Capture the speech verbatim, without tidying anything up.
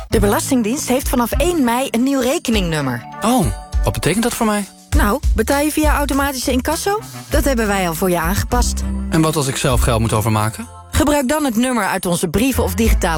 De Belastingdienst heeft vanaf één mei een nieuw rekeningnummer. Oh, wat betekent dat voor mij? Nou, betaal je via automatische incasso? Dat hebben wij al voor je aangepast. En wat als ik zelf geld moet overmaken? Gebruik dan het nummer uit onze brieven of digitale